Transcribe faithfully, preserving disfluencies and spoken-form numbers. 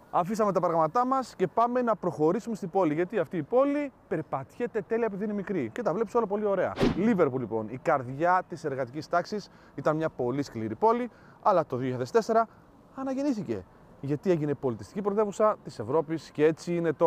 Αφήσαμε τα πράγματά μας και πάμε να προχωρήσουμε στην πόλη. Γιατί αυτή η πόλη περπατιέται τέλεια επειδή είναι μικρή και τα βλέπεις όλα πολύ ωραία. Λίβερπουλ, λοιπόν, η καρδιά της εργατικής τάξης, ήταν μια πολύ σκληρή πόλη, αλλά το δύο χιλιάδες τέσσερα αναγεννήθηκε. Γιατί έγινε πολιτιστική πρωτεύουσα της Ευρώπης και έτσι είναι τώρα.